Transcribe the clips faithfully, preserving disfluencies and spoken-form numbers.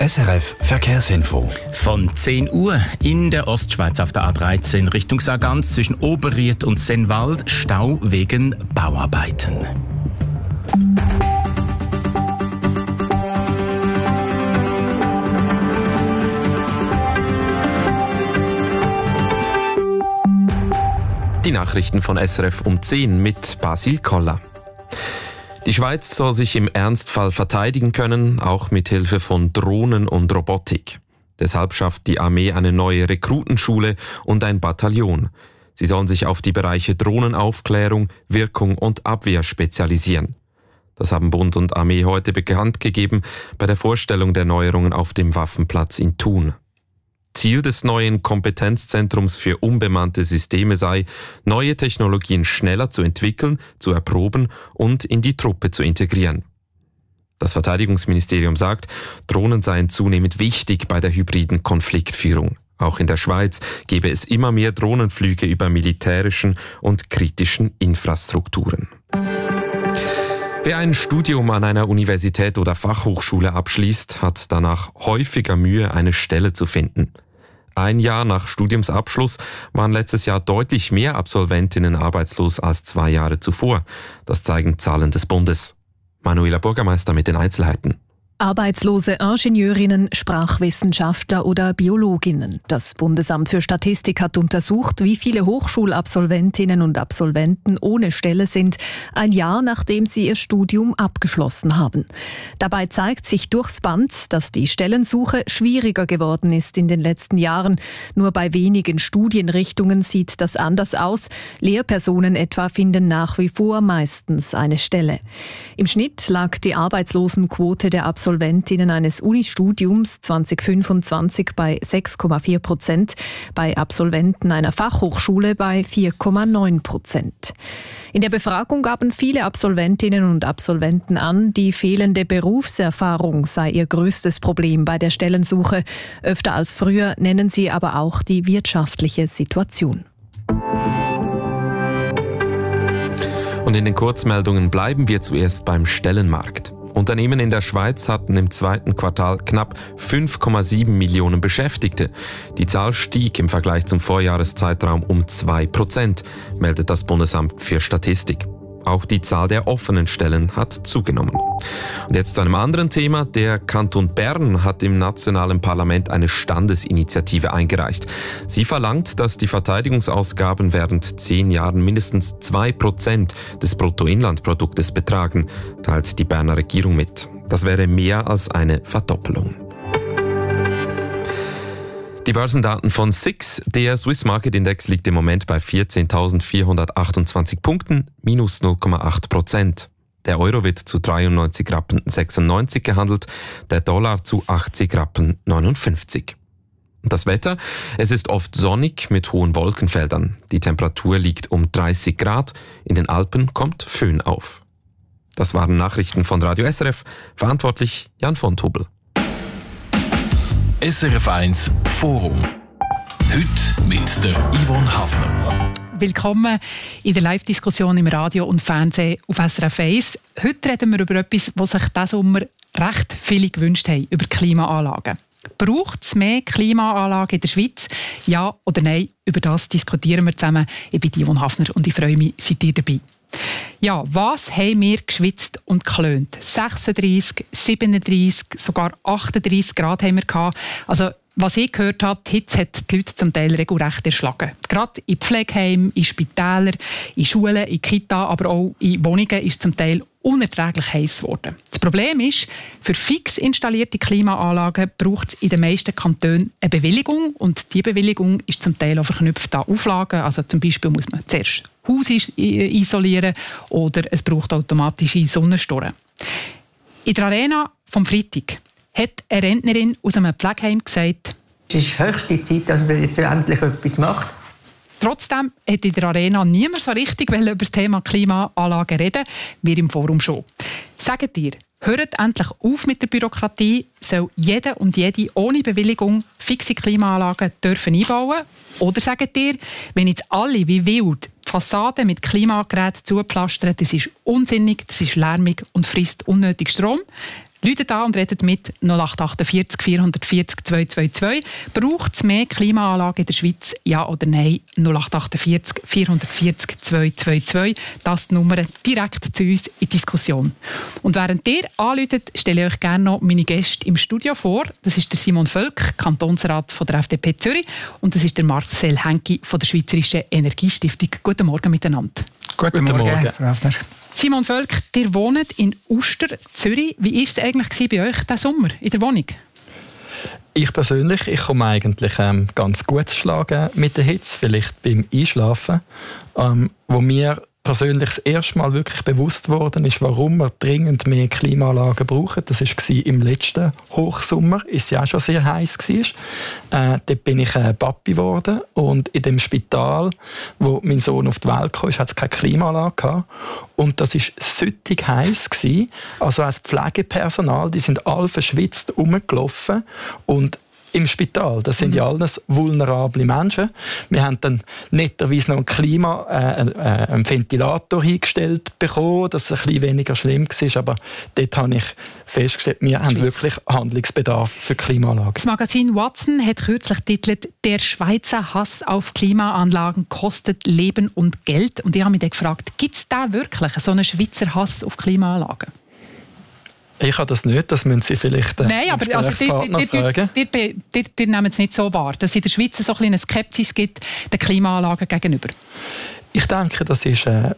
S R F Verkehrsinfo. Von zehn Uhr in der Ostschweiz auf der A dreizehn Richtung Sargans zwischen Oberriet und Sennwald Stau wegen Bauarbeiten. Die Nachrichten von S R F um zehn mit Basil Koller. Die Schweiz soll sich im Ernstfall verteidigen können, auch mit Hilfe von Drohnen und Robotik. Deshalb schafft die Armee eine neue Rekrutenschule und ein Bataillon. Sie sollen sich auf die Bereiche Drohnenaufklärung, Wirkung und Abwehr spezialisieren. Das haben Bund und Armee heute bekannt gegeben bei der Vorstellung der Neuerungen auf dem Waffenplatz in Thun. Ziel des neuen Kompetenzzentrums für unbemannte Systeme sei, neue Technologien schneller zu entwickeln, zu erproben und in die Truppe zu integrieren. Das Verteidigungsministerium sagt, Drohnen seien zunehmend wichtig bei der hybriden Konfliktführung. Auch in der Schweiz gebe es immer mehr Drohnenflüge über militärischen und kritischen Infrastrukturen. Wer ein Studium an einer Universität oder Fachhochschule abschließt, hat danach häufiger Mühe, eine Stelle zu finden. Ein Jahr nach Studiumsabschluss waren letztes Jahr deutlich mehr Absolventinnen arbeitslos als zwei Jahre zuvor. Das zeigen Zahlen des Bundes. Manuela Bürgermeister mit den Einzelheiten. Arbeitslose Ingenieurinnen, Sprachwissenschaftler oder Biologinnen. Das Bundesamt für Statistik hat untersucht, wie viele Hochschulabsolventinnen und Absolventen ohne Stelle sind, ein Jahr nachdem sie ihr Studium abgeschlossen haben. Dabei zeigt sich durchs Band, dass die Stellensuche schwieriger geworden ist in den letzten Jahren. Nur bei wenigen Studienrichtungen sieht das anders aus. Lehrpersonen etwa finden nach wie vor meistens eine Stelle. Im Schnitt lag die Arbeitslosenquote der Absolventinnen Absolventinnen eines Unistudiums zwanzig fünfundzwanzig bei sechs Komma vier Prozent, bei Absolventen einer Fachhochschule bei vier Komma neun Prozent. In der Befragung gaben viele Absolventinnen und Absolventen an, die fehlende Berufserfahrung sei ihr größtes Problem bei der Stellensuche. Öfter als früher nennen sie aber auch die wirtschaftliche Situation. Und in den Kurzmeldungen bleiben wir zuerst beim Stellenmarkt. Unternehmen in der Schweiz hatten im zweiten Quartal knapp fünf Komma sieben Millionen Beschäftigte. Die Zahl stieg im Vergleich zum Vorjahreszeitraum um zwei Prozent, meldet das Bundesamt für Statistik. Auch die Zahl der offenen Stellen hat zugenommen. Und jetzt zu einem anderen Thema. Der Kanton Bern hat im nationalen Parlament eine Standesinitiative eingereicht. Sie verlangt, dass die Verteidigungsausgaben während zehn Jahren mindestens zwei Prozent des Bruttoinlandproduktes betragen, teilt die Berner Regierung mit. Das wäre mehr als eine Verdoppelung. Die Börsendaten von S I X, der Swiss Market Index, liegt im Moment bei vierzehntausendvierhundertachtundzwanzig Punkten, minus null Komma acht Prozent. Der Euro wird zu dreiundneunzig Rappen sechsundneunzig gehandelt, der Dollar zu achtzig Rappen neunundfünfzig. Und das Wetter? Es ist oft sonnig mit hohen Wolkenfeldern. Die Temperatur liegt um dreißig Grad, in den Alpen kommt Föhn auf. Das waren Nachrichten von Radio S R F, verantwortlich Jan von Tobel. S R F eins Forum. Heute mit der Yvonne Hafner. Willkommen in der Live-Diskussion im Radio und Fernsehen auf S R F eins. Heute reden wir über etwas, was sich diesen Sommer recht viele gewünscht haben, über Klimaanlagen. Braucht es mehr Klimaanlagen in der Schweiz? Ja oder nein? Über das diskutieren wir zusammen. Ich bin Yvonne Hafner und ich freue mich, seid ihr dabei. Ja, was haben wir geschwitzt und geklönt? sechsunddreissig, siebenunddreissig, sogar achtunddreissig Grad haben wir gehabt. Also, was ich gehört habe, die Hitze hat die Leute zum Teil regelrecht erschlagen. Gerade in Pflegeheimen, in Spitälern, in Schulen, in Kita, aber auch in Wohnungen ist es zum Teil unerträglich heiß geworden. Das Problem ist, für fix installierte Klimaanlagen braucht es in den meisten Kantonen eine Bewilligung und diese Bewilligung ist zum Teil auch verknüpft an Auflagen. Also zum Beispiel muss man zuerst Haus isolieren oder es braucht automatische Sonnenstoren. In der Arena vom Freitag hat eine Rentnerin aus einem Pflegeheim gesagt, es ist höchste Zeit, dass man jetzt endlich etwas macht. Trotzdem hat in der Arena niemand so richtig über das Thema Klimaanlagen reden, wir im Forum schon. Sagt ihr, hört endlich auf mit der Bürokratie, soll jeder und jede ohne Bewilligung fixe Klimaanlagen dürfen einbauen? Oder sagt ihr, wenn jetzt alle wie wild die Fassade mit Klimageräten zupflastern, das ist unsinnig, das ist lärmig und frisst unnötig Strom? Läutet an und redet mit null acht achtundvierzig vierhundertvierzig zweihundertzweiundzwanzig. Braucht es mehr Klimaanlagen in der Schweiz? Ja oder nein? null acht achtundvierzig vierhundertvierzig zweihundertzweiundzwanzig. Das ist die Nummer direkt zu uns in die Diskussion. Und während ihr anläutet, stelle ich euch gerne noch meine Gäste im Studio vor. Das ist der Simon Völk, Kantonsrat von der F D P Zürich. Und das ist der Marcel Henki von der Schweizerischen Energiestiftung. Guten Morgen miteinander. Guten, Guten Morgen, Morgen. Raffner. Simon Völk, ihr wohnt in Uster, Zürich. Wie war es eigentlich bei euch diesen Sommer in der Wohnung? Ich persönlich, ich komme eigentlich ähm, ganz gut zu schlagen mit der Hitze, vielleicht beim Einschlafen. Ähm, wo mir persönlich das erste Mal wirklich bewusst worden ist, warum wir dringend mehr Klimaanlagen brauchen. Das war im letzten Hochsommer, ist ja auch schon sehr heiß war. Äh, dort bin ich äh, Papi geworden und in dem Spital, wo mein Sohn auf die Welt kam, hat es keine Klimaanlage gehabt. Und das war süttig heiß gewesen. Also als Pflegepersonal, die sind alle verschwitzt rumgelaufen und im Spital. Das sind mhm. ja alles vulnerable Menschen. Wir haben dann netterweise noch ein Klima, äh, äh, einen Ventilator hingestellt bekommen, dass es ein bisschen weniger schlimm war. Aber dort habe ich festgestellt, wir haben wirklich Handlungsbedarf für Klimaanlagen. Das Magazin Watson hat kürzlich getitelt «Der Schweizer Hass auf Klimaanlagen kostet Leben und Geld». Und ich habe mich dann gefragt, gibt es da wirklich so einen Schweizer Hass auf Klimaanlagen? Ich habe das nicht, das müssen Sie vielleicht äh, Nein, aber also, Gesprächspartner fragen. Ihr nehmt es nicht so wahr, dass es in der Schweiz so ein eine Skepsis gibt den Klimaanlagen gegenüber? Ich denke, das ist äh,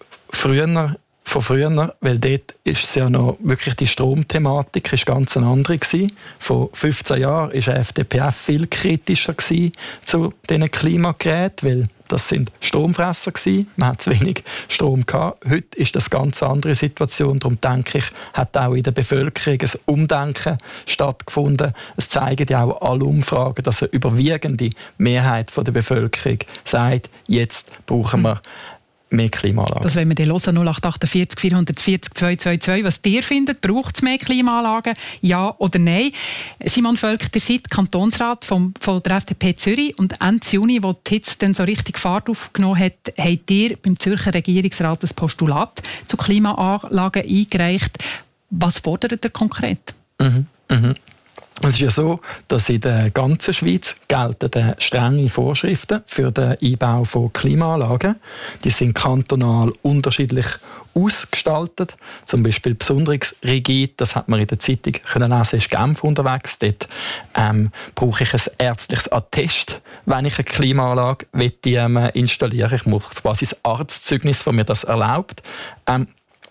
früher, von früher, weil dort ist es ja noch wirklich die Stromthematik ist ganz eine andere gewesen. Vor fünfzehn Jahren war die F D P F viel kritischer gewesen zu diesen Klimageräten, weil das sind Stromfresser gewesen. Man hat zu wenig Strom gehabt. Heute ist das eine ganz andere Situation. Darum denke ich, hat auch in der Bevölkerung ein Umdenken stattgefunden. Es zeigen ja auch alle Umfragen, dass eine überwiegende Mehrheit der Bevölkerung sagt, jetzt brauchen wir mehr Klimaanlagen. Das wollen wir dann hören, null acht achtundvierzig vierhundertvierzig zweihundertzweiundzwanzig. Was ihr findet, braucht es mehr Klimaanlagen? Ja oder nein? Simon Völk, ihr seid Kantonsrat vom, von der F D P Zürich und Ende Juni, wo die Hitze dann so richtig Fahrt aufgenommen hat, habt ihr beim Zürcher Regierungsrat ein Postulat zu Klimaanlagen eingereicht. Was fordert ihr konkret? Mhm. Mhm. Es ist ja so, dass in der ganzen Schweiz gelten strenge Vorschriften für den Einbau von Klimaanlagen. Die sind kantonal unterschiedlich ausgestaltet. Zum Beispiel besonders rigid, das hat man in der Zeitung können lesen, ist Genf unterwegs. Dort ähm, brauche ich ein ärztliches Attest, wenn ich eine Klimaanlage ähm, installiere. Ich muss quasi ein Arztzeugnis, das mir das erlaubt. Ähm,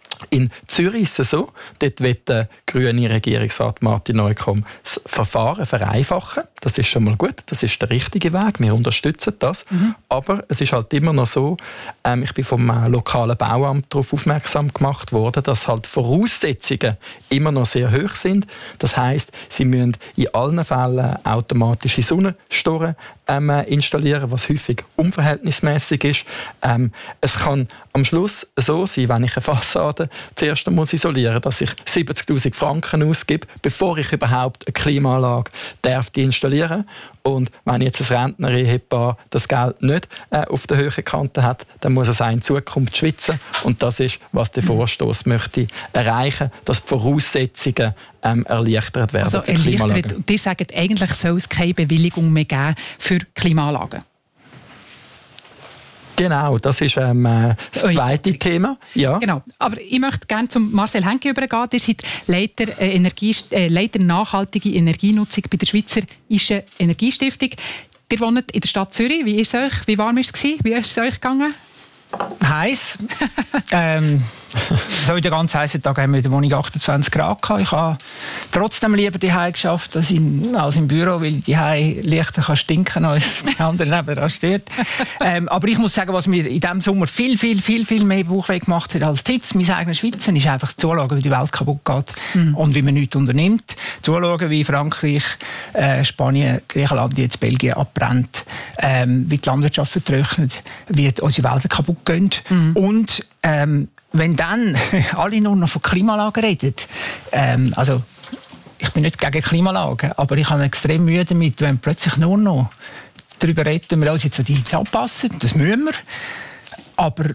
In Zürich ist es so, dort will der grüne Regierungsrat Martin Neukomm das Verfahren vereinfachen. Das ist schon mal gut, das ist der richtige Weg, wir unterstützen das. Mhm. Aber es ist halt immer noch so, ähm, ich bin vom äh, lokalen Bauamt darauf aufmerksam gemacht worden, dass halt Voraussetzungen immer noch sehr hoch sind. Das heisst, sie müssen in allen Fällen automatische Sonnenstoren ähm, installieren, was häufig unverhältnismäßig ist. Ähm, es kann am Schluss so sein, wenn ich eine Fassade zuerst muss isolieren, dass ich siebzigtausend Franken ausgebe, bevor ich überhaupt eine Klimaanlage darf die installieren. Und wenn jetzt ein Rentner-Ehepaar das Geld nicht äh, auf der Höhe Kante hat, dann muss es auch in Zukunft schwitzen. Und das ist, was der Vorstoß mhm. möchte erreichen, dass die Voraussetzungen ähm, erleichtert werden also für Klimaanlagen. Also ihr sagt, eigentlich soll es keine Bewilligung mehr geben für Klimaanlagen. Genau, das ist ähm, das zweite Thema. Ja. Genau. Aber ich möchte gerne zum Marcel Henki übergehen. Ihr seid Leiter, äh, Energie, äh, Leiter nachhaltige Energienutzung bei der Schweizerischen Energiestiftung. Ihr wohnt in der Stadt Zürich. Wie ist es euch? Wie warm war es? Wie ist es euch gegangen? Heiß. ähm, so in den ganz heißen Tagen haben wir in der Wohnung achtundzwanzig Grad gehabt. Ich habe trotzdem lieber die Hause geschafft als im, als im Büro, weil die Hause leichter kann stinken als der andere nebenan stört. ähm, aber ich muss sagen, was mir in diesem Sommer viel, viel, viel, viel mehr Bauchweh gemacht hat als die Hitze, mein eigenes Schwitzen, ist einfach zuschauen, wie die Welt kaputt geht mhm. und wie man nichts unternimmt. Zuschauen, wie Frankreich, äh, Spanien, Griechenland, jetzt Belgien abbrennt, ähm, wie die Landwirtschaft vertrocknet, wie unsere Wälder kaputt gehen. Mhm. Und ähm, wenn dann alle nur noch von Klimaanlagen reden, ähm, also ich bin nicht gegen Klimaanlagen, aber ich habe extrem Mühe damit, wenn plötzlich nur noch darüber reden, wir uns jetzt an die Hitze anpassen, das müssen wir, aber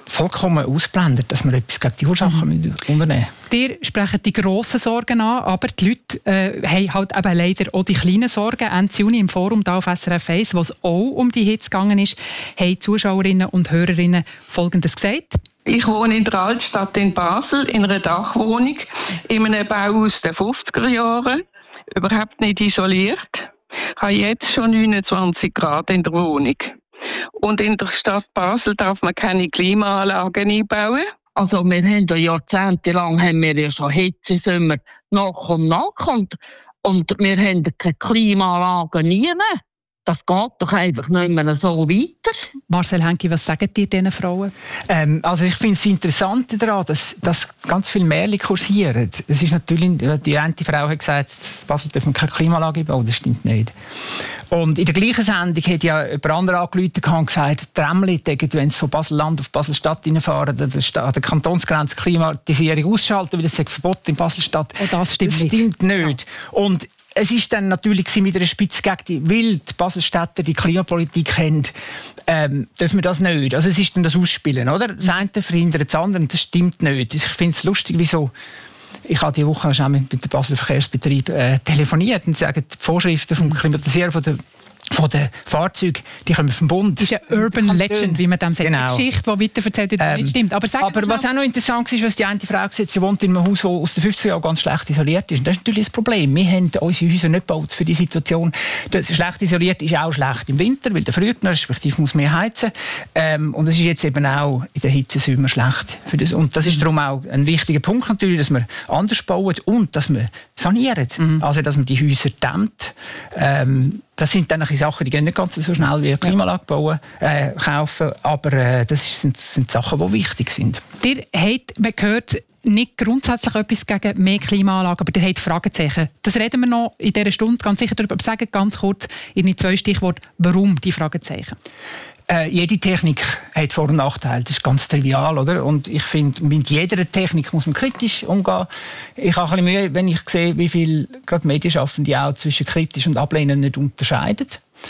vollkommen ausblendet, dass wir etwas gegen die Ursachen mhm. unternehmen müssen. Ihr sprecht die grossen Sorgen an, aber die Leute äh, haben halt eben leider auch die kleinen Sorgen. Ende Juni im Forum da auf S R F eins, wo es auch um die Hitze gegangen ist, haben Zuschauerinnen und Hörerinnen Folgendes gesagt. Ich wohne in der Altstadt in Basel, in einer Dachwohnung, in einem Bau aus den fünfziger Jahren, überhaupt nicht isoliert. Ich habe jetzt schon neunundzwanzig Grad in der Wohnung. Und in der Stadt Basel darf man keine Klimaanlagen einbauen. Also wir haben ja jahrzehntelang haben wir ja schon Hitzesommer nach und nach und, und wir haben keine Klimaanlagen nie mehr. Das geht doch einfach nicht mehr so weiter. Marcel Henke, was sagen dir diesen Frauen? Ähm, also ich finde es interessant daran, dass, dass ganz viele Märchen kursieren. Es ist natürlich, die eine Frau hat gesagt, in Basel dürfen wir keine Klimaanlage bauen. Das stimmt nicht. Und in der gleichen Sendung hat ja jemand anderes angerufen und gesagt, Tramli, wenn sie von Basel-Land auf Basel-Stadt reinfahren, an der Kantonsgrenze Klimatisierung ausschalten, weil das ist verboten in Basel-Stadt. Oh, das stimmt, das stimmt nicht. nicht. Und es ist dann natürlich mit einer Spitze gegen die, weil die Baselstädter die Klimapolitik haben, ähm, dürfen wir das nicht. Also es ist dann das Ausspielen, oder? Das eine verhindert das andere, das stimmt nicht. Ich finde es lustig, wieso. Ich habe diese Woche schon mit dem Basler Verkehrsbetrieb äh, telefoniert und sagen, die Vorschriften vom Klimatisieren von der von den Fahrzeugen, die kommen vom Bund. Das ist eine Urban Legend, wie man dem sagt. Genau. Eine Geschichte, die weiterverzählt wird, ähm, nicht stimmt. Aber, aber was auch noch interessant ist, was die eine Frau gesagt hat, sie wohnt in einem Haus, das aus den fünfziger Jahren ganz schlecht isoliert ist. Und das ist natürlich das Problem. Wir haben unsere Häuser nicht gebaut für die Situation. Das schlecht isoliert ist auch schlecht im Winter, weil der friert noch, respektive muss mehr heizen. Ähm, und es ist jetzt eben auch in der Hitzesommer schlecht. Für das. Und das ist darum auch ein wichtiger Punkt natürlich, dass wir anders bauen und dass wir sanieren. Mhm. Also, dass man die Häuser dämmt. Ähm, Das sind dann Sachen, die gehen nicht ganz so schnell wie eine Klimaanlage bauen, äh, kaufen, aber äh, das sind, sind Sachen, die wichtig sind. Ihr habt, man hört nicht grundsätzlich etwas gegen mehr Klimaanlagen, aber ihr habt Fragezeichen. Das reden wir noch in dieser Stunde ganz sicher darüber. Aber sagen ganz kurz in zwei Stichworte, warum die Fragezeichen? Äh, jede Technik hat Vor- und Nachteile, das ist ganz trivial, oder? Und ich finde, mit jeder Technik muss man kritisch umgehen. Ich habe ein bisschen Mühe, wenn ich sehe, wie viel gerade Medienschaffende auch zwischen kritisch und ablehnen nicht unterscheiden.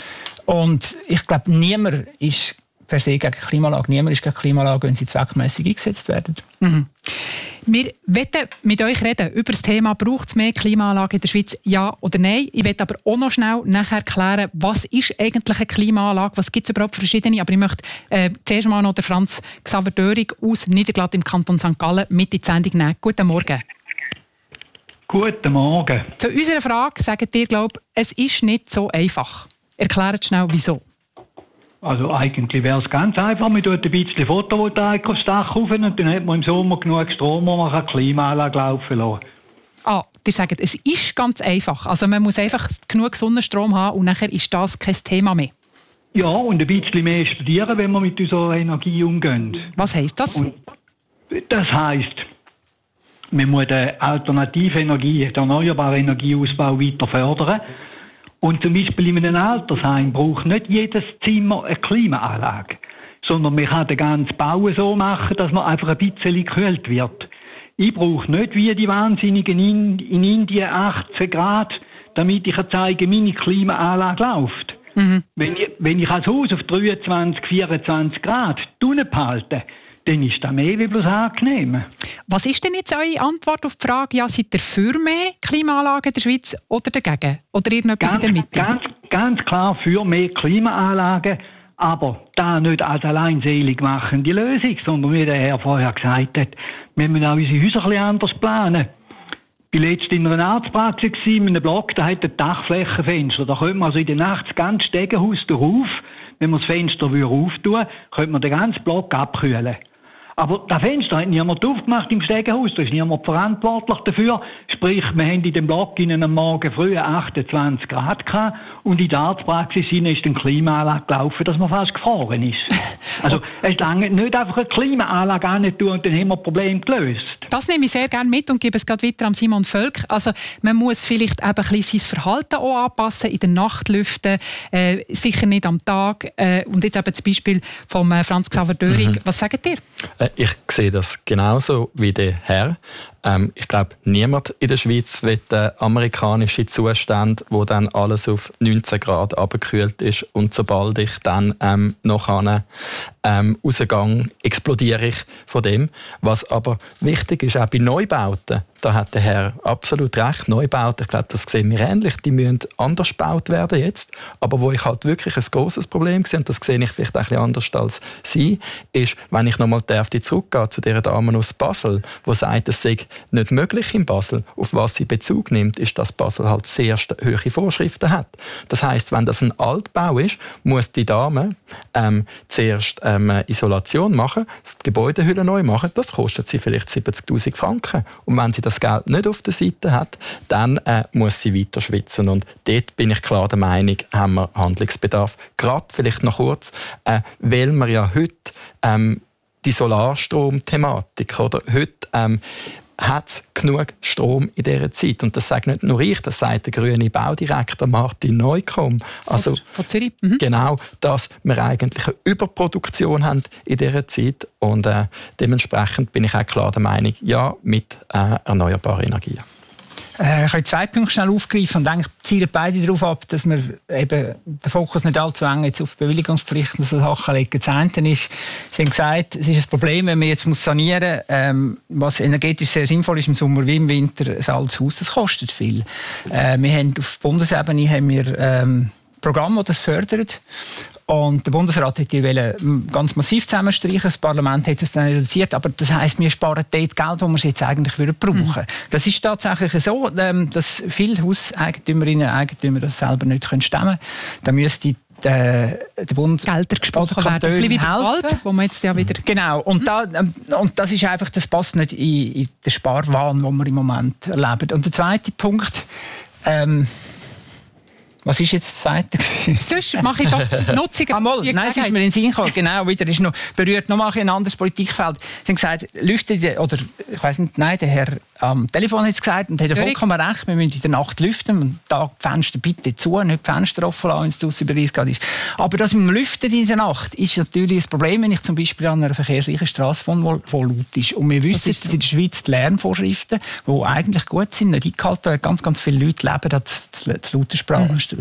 Und ich glaube, niemand ist per se gegen Klimaanlagen, niemand ist gegen Klimaanlagen, wenn sie zweckmässig eingesetzt werden. Mhm. Wir wollen mit euch reden über das Thema, braucht es mehr Klimaanlagen in der Schweiz, ja oder nein. Ich möchte aber auch noch schnell nachher erklären, was ist eigentlich eine Klimaanlage, was gibt es überhaupt verschiedene. Aber ich möchte äh, zuerst mal noch den Franz Xaver Döring aus Niederglatt im Kanton Sankt Gallen mit in die Sendung nehmen. Guten Morgen. Guten Morgen. Zu unserer Frage sagt ihr, glaube es ist nicht so einfach. Erklärt schnell, wieso. Also eigentlich wäre es ganz einfach, man tut ein bisschen Photovoltaik aufs Dach rauf und dann hat man im Sommer genug Strom, wo man eine Klimaanlage laufen lassen kann. Ah, die sagen, es ist ganz einfach. Also man muss einfach genug Sonnenstrom haben und nachher ist das kein Thema mehr. Ja, und ein bisschen mehr studieren, wenn wir mit unserer Energie umgehen. Was heisst das? Und das heisst, man muss den alternativen Energie, den erneuerbaren Energieausbau weiter fördern. Und zum Beispiel in einem Altersheim braucht nicht jedes Zimmer eine Klimaanlage, sondern man kann den ganzen Bau so machen, dass man einfach ein bisschen gekühlt wird. Ich brauche nicht wie die Wahnsinnigen in, in Indien achtzehn Grad, damit ich zeige, meine Klimaanlage läuft. Mhm. Wenn ich, wenn ich als Haus auf dreiundzwanzig, vierundzwanzig Grad unten behalte, dann ist das mehr wie bloß angenehm. Was ist denn jetzt eure Antwort auf die Frage, ja, seid ihr für mehr Klimaanlagen in der Schweiz oder dagegen? Oder irgendetwas ganz, in der Mitte? Ganz, ganz klar für mehr Klimaanlagen, aber da nicht als alleinselig machende Lösung, sondern wie der Herr vorher gesagt hat, wir müssen auch unsere Häuser ein bisschen anders planen. Ich war letztens in einer Arztpraxis in einem Block, da hat ein Dachflächenfenster. Da könnte man also in der Nacht das ganze Stegenhaus drauf, wenn man das Fenster auftun würde, könnte man den ganzen Block abkühlen. Aber das Fenster hat niemand aufgemacht im Stegenhaus, da ist niemand verantwortlich dafür. Sprich, wir haben in dem Block in am Morgen früh achtundzwanzig Grad gehabt und in der Arztpraxis ist eine Klimaanlage gelaufen, dass man fast gefroren ist. Also es lange nicht einfach eine Klimaanlage an tun und dann haben wir das Problem gelöst. Das nehme ich sehr gerne mit und gebe es gerade weiter an Simon Völk. Also man muss vielleicht eben ein bisschen sein Verhalten auch anpassen, in den Nachtlüften, äh, sicher nicht am Tag. Äh, und jetzt eben das Beispiel von äh, Franz Xaver Döring. Mhm. Was sagt ihr? Ich sehe das genauso wie der Herr. Ähm, ich glaube, niemand in der Schweiz will den amerikanischen Zustand, wo dann alles auf neunzehn Grad abgekühlt ist und sobald ich dann ähm, nachher ähm, rausgehe, explodiere ich von dem. Was aber wichtig ist, auch bei Neubauten, da hat der Herr absolut recht, Neubauten, ich glaube, das sehen wir ähnlich, die müssen anders gebaut werden jetzt, aber wo ich halt wirklich ein grosses Problem sehe, und das sehe ich vielleicht ein bisschen anders als Sie, ist, wenn ich nochmal zurückgehe zu dieser Dame aus Basel, die sagt, es sei nicht möglich in Basel, auf was sie Bezug nimmt, ist, dass Basel halt sehr hohe Vorschriften hat. Das heisst, wenn das ein Altbau ist, muss die Dame ähm, zuerst ähm, Isolation machen, die Gebäudehülle neu machen, das kostet sie vielleicht siebzigtausend Franken. Und wenn sie das Geld nicht auf der Seite hat, dann äh, muss sie weiter schwitzen. Und dort bin ich klar der Meinung, haben wir Handlungsbedarf. Gerade vielleicht noch kurz, äh, weil wir ja heute ähm, die Solarstrom-Thematik, oder? Heute ähm, hat es genug Strom in dieser Zeit. Und das sagt nicht nur ich, das sagt der grüne Baudirektor Martin Neukomm. Also, von Zürich. Mhm. Genau, dass wir eigentlich eine Überproduktion haben in dieser Zeit. Und äh, dementsprechend bin ich auch klar der Meinung, ja, mit äh, erneuerbaren Energien. Äh, ich kann zwei Punkte schnell aufgreifen und eigentlich zielen beide darauf ab, dass wir eben den Fokus nicht allzu eng jetzt auf Bewilligungspflichten und so Sachen legen. Das eine ist, Sie haben gesagt, es ist ein Problem, wenn man jetzt muss sanieren muss, ähm, was energetisch sehr sinnvoll ist im Sommer wie im Winter, ein altes Haus, das kostet viel. Äh, wir haben auf Bundesebene haben wir ähm, Programme, die das fördern. Und der Bundesrat hat die ganz massiv zusammenstreichen. Das Parlament hat es dann reduziert. Aber das heisst, wir sparen dort Geld, das wir es jetzt eigentlich brauchen würden. Mhm. Das ist tatsächlich so, dass viele Hauseigentümerinnen und Eigentümer das selber nicht stemmen können. Da müsste der, der Bund Gelder gesprochen werden. Ein bisschen wie Wald, wo man jetzt ja wieder... Genau. Und, da, und das ist einfach, das passt nicht in, in den Sparwahn, den wir im Moment erleben. Und der zweite Punkt... Ähm, Was ist jetzt das Zweite? Sonst mache ich doch die Nutzung. Ah, mal, nein, es ist mir in den Sinn gekommen. Genau, wieder ist noch, berührt noch mal ein anderes Politikfeld. Sie haben gesagt, lüften, oder ich weiss nicht, nein, der Herr am Telefon hat es gesagt und hat ja vollkommen recht, wir müssen in der Nacht lüften und da die Fenster bitte zu, nicht die Fenster offen lassen, wenn es draussen über dreißig Grad ist. Aber das mit dem Lüften in der Nacht ist natürlich ein Problem, wenn ich zum Beispiel an einer verkehrsreichen Strasse wohne, wo laut ist. Und wir wissen, dass so in der Schweiz die Lärmvorschriften, die eigentlich gut sind, nicht eingehalten werden. Ganz, ganz viele Leute leben an zu lauter Sprache. Mhm.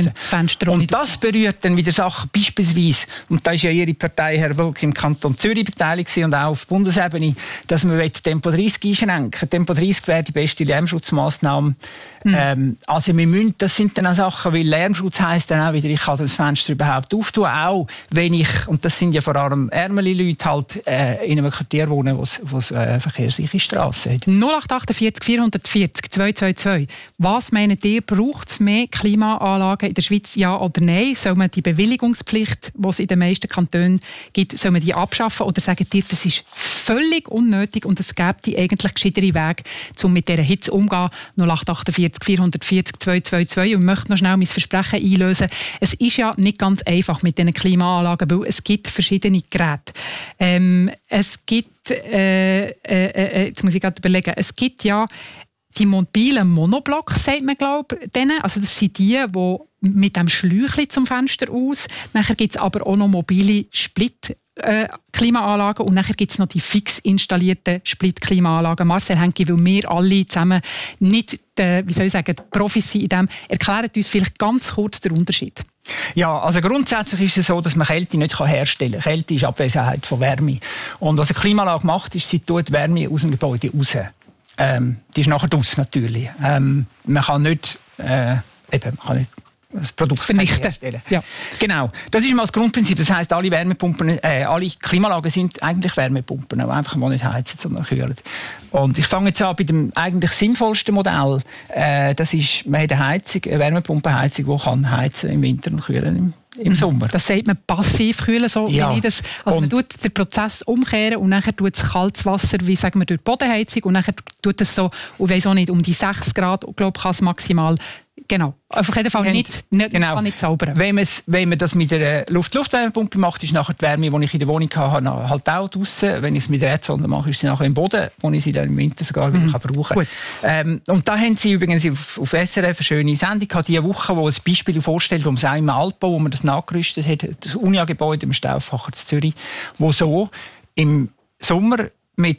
Und das berührt dann wieder Sachen, beispielsweise, und da ist ja Ihre Partei, Herr Wulk, im Kanton Zürich beteiligt und auch auf Bundesebene, dass man Tempo dreißig einschränken. Tempo dreißig wäre die beste Lärmschutzmaßnahme. Mhm. Ähm, also wir müssen, das sind dann auch Sachen, weil Lärmschutz heisst dann auch wieder, ich kann das Fenster überhaupt auftun, auch wenn ich, und das sind ja vor allem ärmere Leute, halt äh, in einem Quartier wohnen, wo es äh, verkehrsreiche Strassen hat. null acht acht vier vier vier zwei zwei zwei. Was meint ihr, braucht es mehr Klimaanlagen in der Schweiz, ja oder nein? Soll man die Bewilligungspflicht, die es in den meisten Kantonen gibt, soll man die abschaffen? Oder sagt ihr, das ist völlig unnötig und es gibt die eigentlich gescheitere Wege, um mit dieser Hitze umzugehen? null acht acht vier vier vier zwei zwei zwei. Und ich möchte noch schnell mein Versprechen einlösen. Es ist ja nicht ganz einfach mit diesen Klimaanlagen, weil es gibt verschiedene Geräte. Ähm, es gibt, äh, äh, äh, jetzt muss ich gerade überlegen, es gibt ja die mobilen Monoblocks, sagt man, glaube ich, denen. Also das sind die, die mit dem Schläuchchen zum Fenster aus. Nachher gibt es aber auch noch mobile Split- Äh, Klimaanlagen und nachher gibt es noch die fix installierten Split-Klimaanlagen. Marcel Henke, weil wir alle zusammen nicht die, wie soll ich sagen, die Profis sind in dem, erklärt uns vielleicht ganz kurz den Unterschied. Ja, also grundsätzlich ist es so, dass man Kälte nicht herstellen kann. Kälte ist Abwesenheit von Wärme. Und was eine Klimaanlage macht, ist, sie tut Wärme aus dem Gebäude raus. Ähm, die ist nachher draus natürlich. Ähm, man kann nicht, äh, eben, man kann nicht das Produkt vernichten. Ja. Genau. Das ist mal das Grundprinzip. Das heisst, alle Wärmepumpen, äh, alle Klimaanlagen sind eigentlich Wärmepumpen, aber einfach mal nicht heizen, sondern kühlen. Und ich fange jetzt an bei dem eigentlich sinnvollsten Modell. Äh, das ist, man hat eine Heizung, eine Wärmepumpenheizung, die kann heizen im Winter und kühlen im Im Sommer. Das sagt man passiv kühlen, so ja. wie ich das. Also und man tut den Prozess umkehren und dann tut es kaltes Wasser, wie sagen wir, durch die Bodenheizung und dann tut es so, ich weiss auch nicht, um die sechs Grad, glaube ich, kann es maximal. Genau. Auf jeden Fall nicht, nicht, genau. kann nicht zaubern. Wenn, wenn man das mit einer Luft-Luft-Wärmepumpe macht, ist nachher die Wärme, die ich in der Wohnung habe, halt auch draussen. Wenn ich es mit der Erdsonde mache, ist sie nachher im Boden, wo ich sie dann im Winter sogar wieder mhm. kann brauchen kann. Ähm, und da haben sie übrigens auf, auf S R F eine schöne Sendung gehabt, diese Woche, wo ein Beispiel vorstellt, wo man es auch im Altbau, wo man das nachgerüstet hat, das Unia-Gebäude im Stauffacher in Zürich, wo so im Sommer mit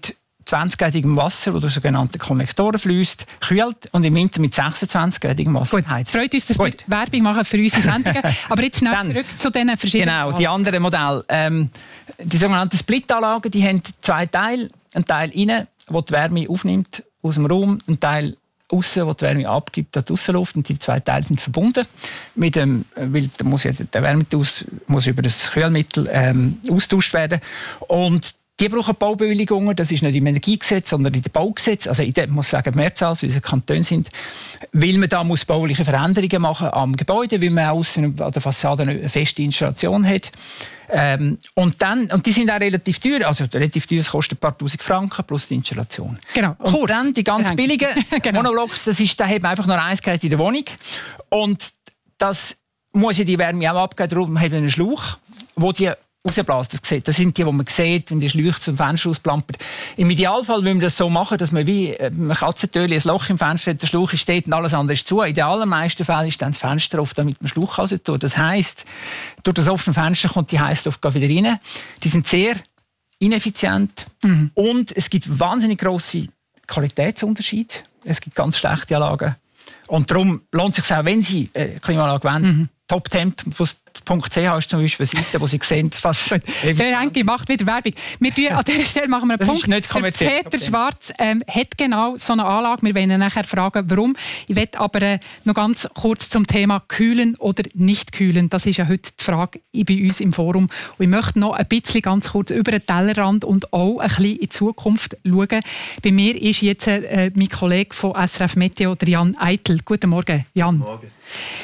zwanzig-gradigem Wasser, das durch sogenannte Konvektoren fließt, kühlt und im Winter mit sechsundzwanzig-gradigem Wasser Gut, heizt. freut uns, dass wir Werbung machen für unsere Sendungen. Aber jetzt schnell zurück zu diesen verschiedenen Genau, die anderen Modelle. Ähm, die sogenannten Splitanlagen, die haben zwei Teile. Ein Teil innen, der die Wärme aufnimmt aus dem Raum, ein Teil außen, wo die Wärme abgibt, an die Aussenluft. Und die zwei Teile sind verbunden. Mit dem, weil da muss jetzt der Wärmetaus muss über das Kühlmittel ähm, austauscht werden. Und die brauchen Baubewilligungen. Das ist nicht im Energiegesetz, sondern in dem Baugesetz. Also ich muss sagen, Mehrzahl, wie es Kantone sind. Weil man da muss bauliche Veränderungen machen am Gebäude, weil man außen an der Fassade eine feste Installation hat. Ähm, und, dann, und die sind auch relativ teuer. Also relativ teuer, es kostet ein paar tausend Franken plus die Installation. Genau. Und Kurz. dann die ganz billigen genau. Monoblocks, das ist, da hat man einfach nur eins in der Wohnung. Und das muss ja die Wärme auch abgeben, darum haben wir einen Schlauch, wo die rausbläst. Das, das sind die, die man sieht, wenn die Schläuche zum Fenster ausplampert. Im Idealfall wollen wir das so machen, dass man wie ein Katzentürchen ein Loch im Fenster hat, der Schlauch steht und alles andere ist zu. In den allermeisten Fällen ist dann das Fenster oft damit man Schlauch raus tun. Das heisst, durch das offene Fenster kommt die Heissluft wieder rein. Die sind sehr ineffizient mhm. und es gibt wahnsinnig grosse Qualitätsunterschiede. Es gibt ganz schlechte Anlagen. Und darum lohnt es sich auch, wenn Sie eine Klimaanlage wollen, mhm. toptemp punkt c h ist zum Beispiel eine Seite, wo Sie sehen, was... Der Henki macht wieder Werbung. Wir tun, an dieser Stelle machen wir einen das Punkt. Ist nicht kommerziell. Der Peter Schwarz ähm, hat genau so eine Anlage. Wir wollen ihn nachher fragen, warum. Ich möchte aber äh, noch ganz kurz zum Thema Kühlen oder nicht kühlen. Das ist ja heute die Frage bei uns im Forum. Und ich möchte noch ein bisschen ganz kurz über den Tellerrand und auch ein bisschen in die Zukunft schauen. Bei mir ist jetzt äh, mein Kollege von S R F Meteo, der Jan Eitel. Guten Morgen, Jan. Guten Morgen.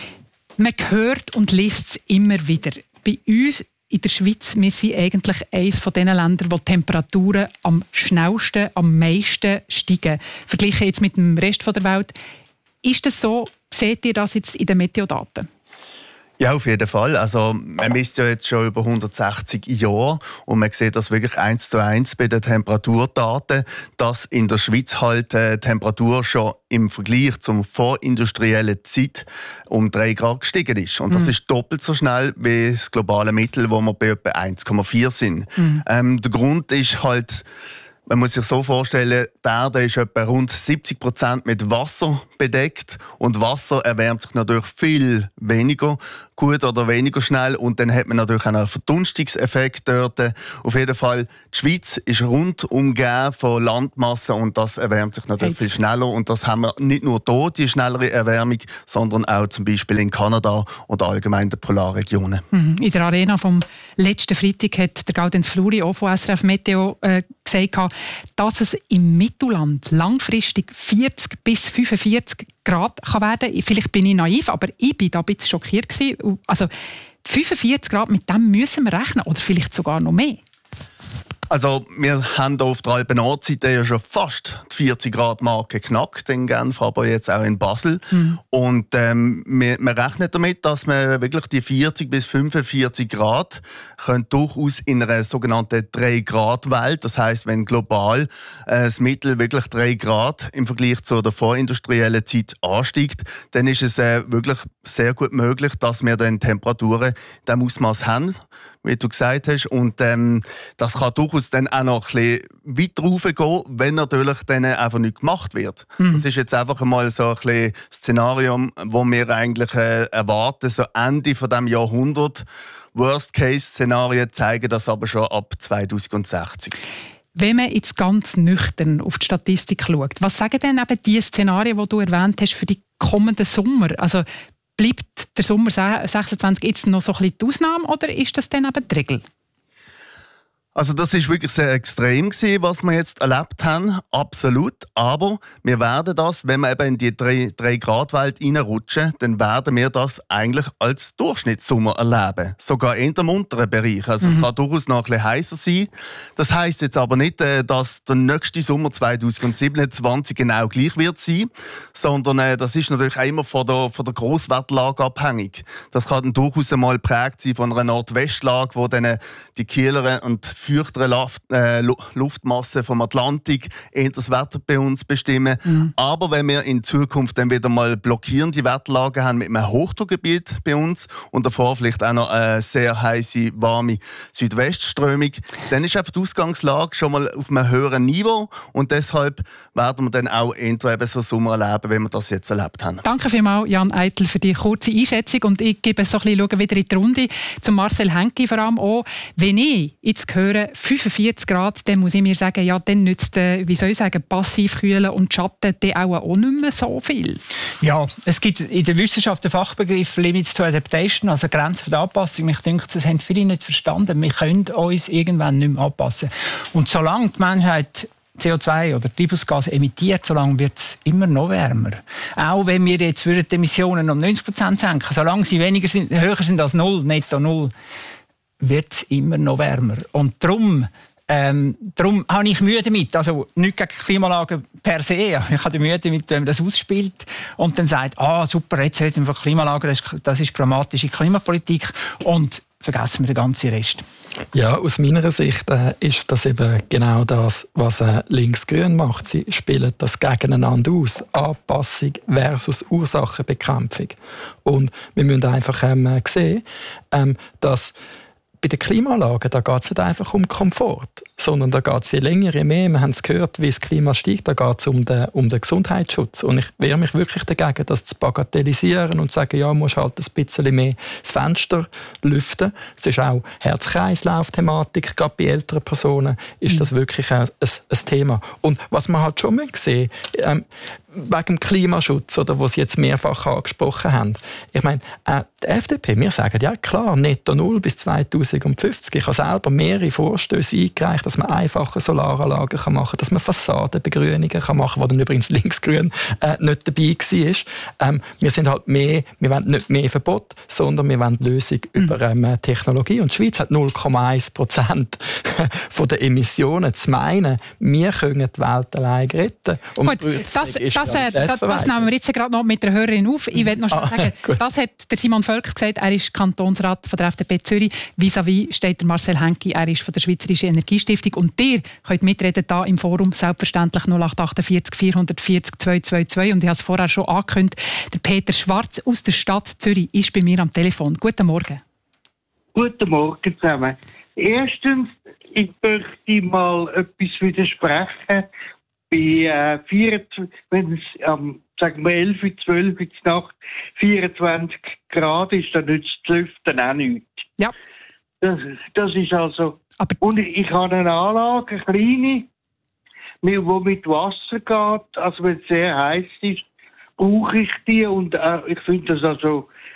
Man hört und liest es immer wieder. Bei uns in der Schweiz, wir sind eigentlich eines von den Ländern, wo die Temperaturen am schnellsten, am meisten steigen. Verglichen jetzt mit dem Rest der Welt. Ist das so? Seht ihr das jetzt in den Meteodaten? Ja, auf jeden Fall. Also, man misst ja jetzt schon über hundertsechzig Jahre und man sieht das wirklich eins zu eins bei den Temperaturdaten, dass in der Schweiz halt äh, die Temperatur schon im Vergleich zum vorindustriellen Zeit um drei Grad gestiegen ist. Und das mhm. ist doppelt so schnell wie das globale Mittel, wo wir bei etwa eins Komma vier sind. Mhm. Ähm, der Grund ist halt, man muss sich so vorstellen, die Erde ist etwa rund siebzig Prozent mit Wasser bedeckt und Wasser erwärmt sich natürlich viel weniger gut oder weniger schnell und dann hat man natürlich auch einen Verdunstungseffekt dort. Auf jeden Fall, die Schweiz ist rundum umgeben von Landmassen und das erwärmt sich natürlich viel schneller und das haben wir nicht nur hier, die schnellere Erwärmung, sondern auch zum Beispiel in Kanada oder allgemein in den Polarregionen. In der Arena vom letzten Freitag hat der Gaudenz Fluri auch von S R F Meteo äh, gesagt, dass es im Mittelland langfristig vierzig bis fünfundvierzig Grad kann werden kann. Vielleicht bin ich naiv, aber ich war da ein bisschen schockiert gewesen. Also fünfundvierzig Grad, mit dem müssen wir rechnen oder vielleicht sogar noch mehr. Also wir haben hier auf der Alpen-Nordseite ja schon fast die vierzig Grad Marke geknackt in Genf, aber jetzt auch in Basel. Mhm. Und ähm, wir, wir rechnen damit, dass wir wirklich die vierzig bis fünfundvierzig Grad können durchaus in einer sogenannten drei Grad Welt, das heisst, wenn global äh, das Mittel wirklich drei Grad im Vergleich zu der vorindustriellen Zeit ansteigt, dann ist es äh, wirklich sehr gut möglich, dass wir dann Temperaturen in diesem Ausmaß haben, wie du gesagt hast. Und ähm, das kann durchaus dann auch noch ein bisschen weiter raufgehen, wenn natürlich dann einfach nicht gemacht wird. Mhm. Das ist jetzt einfach mal so ein bisschen Szenario, das wir eigentlich äh, erwarten, so Ende von diesem Jahrhundert. Worst-Case-Szenarien zeigen das aber schon ab zweitausendsechzig. Wenn man jetzt ganz nüchtern auf die Statistik schaut, was sagen denn eben die Szenarien, die du erwähnt hast, für die kommenden Sommer? Also bleibt der Sommer sechsundzwanzig jetzt noch so ein bisschen die Ausnahme oder ist das dann eben die Regel? Also das ist wirklich sehr extrem gewesen, was wir jetzt erlebt haben, absolut. Aber wir werden das, wenn wir eben in die drei Grad Welt reinrutschen, dann werden wir das eigentlich als Durchschnittssommer erleben. Sogar in dem unteren Bereich. Also mhm. es kann durchaus noch ein bisschen heißer sein. Das heisst jetzt aber nicht, dass der nächste Sommer zweitausendsiebenundzwanzig genau gleich wird sein, sondern das ist natürlich auch immer von der, von der Grosswetterlage abhängig. Das kann dann durchaus einmal geprägt sein von einer Nordwestlage, wo dann die kühleren und feuchteren Luft, äh, Luftmasse vom Atlantik eher das Wetter bei uns bestimmen. Mhm. Aber wenn wir in Zukunft dann wieder mal blockierende Wetterlagen haben mit einem Hochdruckgebiet bei uns und davor vielleicht auch noch eine sehr heiße, warme Südwestströmung, dann ist einfach die Ausgangslage schon mal auf einem höheren Niveau und deshalb werden wir dann auch eher eben so Sommer erleben, wie wir das jetzt erlebt haben. Danke vielmals, Jan Eitel, für die kurze Einschätzung und ich gebe so ein bisschen wieder in die Runde zu Marcel Henki vor allem auch. Wenn ich jetzt höre fünfundvierzig Grad, dann muss ich mir sagen, ja, dann nützt, wie soll ich sagen, Passivkühlen und Schatten dann auch, auch nicht mehr so viel. Ja, es gibt in der Wissenschaft den Fachbegriff Limits to Adaptation, also Grenzen der Anpassung. Ich denke, das haben viele nicht verstanden. Wir können uns irgendwann nicht mehr anpassen. Und solange die Menschheit C O zwei oder Treibhausgase emittiert, solange wird es immer noch wärmer. Auch wenn wir jetzt die Emissionen um neunzig Prozent senken, solange sie weniger sind, höher sind als null, netto null, wird es immer noch wärmer. Und darum, ähm, darum habe ich Mühe damit. Also nicht gegen Klimalagen per se. Ich habe Mühe damit, wenn man das ausspielt und dann sagt, ah super, jetzt reden wir von Klimalagen, das ist, das ist pragmatische Klimapolitik und vergessen wir den ganzen Rest. Ja, aus meiner Sicht äh, ist das eben genau das, was äh, Links-Grün macht. Sie spielen das gegeneinander aus. Anpassung versus Ursachenbekämpfung. Und wir müssen einfach ähm, sehen, ähm, dass bei den Klimaanlagen, da geht es nicht einfach um Komfort, sondern da geht es je länger, je mehr. Wir haben es gehört, wie das Klima steigt, da geht es um den, um den Gesundheitsschutz. Und ich wehre mich wirklich dagegen, das zu bagatellisieren und zu sagen, ja, musst halt ein bisschen mehr das Fenster lüften. Es ist auch Herz-Kreislauf-Thematik, gerade bei älteren Personen ist das wirklich ein, ein, ein Thema. Und was man halt schon mal gesehen, ähm, wegen dem Klimaschutz, oder was Sie jetzt mehrfach angesprochen haben. Ich meine, äh, die F D P, wir sagen, ja klar, netto null bis zweitausendfünfzig. Ich habe selber mehrere Vorstöße eingereicht, dass man einfache Solaranlagen machen kann, dass man Fassadenbegrünungen kann machen kann, wo dann übrigens Linksgrün äh, nicht dabei war. Ähm, wir sind halt mehr, wir wollen nicht mehr Verbot, sondern wir wollen Lösung mhm. über ähm, Technologie. Und die Schweiz hat null Komma eins Prozent von den Emissionen. Zu meinen, wir können die Welt allein retten. Und Gut, das, das, äh, das, das nehmen wir jetzt gerade noch mit der Hörerin auf. Ich will noch schnell ah, sagen, gut. Das hat der Simon Völk gesagt, er ist Kantonsrat von der F D P Zürich. Vis-à-vis steht der Marcel Henki, er ist von der Schweizerischen Energiestiftung. Und ihr könnt mitreden hier im Forum, selbstverständlich null acht achtundvierzig vierhundertvierzig zweihundertzweiundzwanzig. Und ich habe es vorher schon angekündigt, der Peter Schwarz aus der Stadt Zürich ist bei mir am Telefon. Guten Morgen. Guten Morgen zusammen. Erstens, ich möchte mal etwas widersprechen. Bei äh, vierundzwanzig, wenn es ähm, sagen wir elf, zwölf in der Nacht vierundzwanzig Grad ist, dann nützt das Lüften auch nichts. Ja. Das, das ist also... Aber und ich, ich habe eine Anlage, eine kleine, die mit Wasser geht. Also wenn es sehr heiß ist, brauche ich die. Und äh, ich finde das also